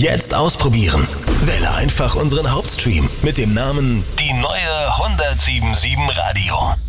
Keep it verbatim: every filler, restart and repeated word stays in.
Jetzt ausprobieren. Wähle einfach unseren Hauptstream mit dem Namen Die neue hundertsiebundsiebzig Radio.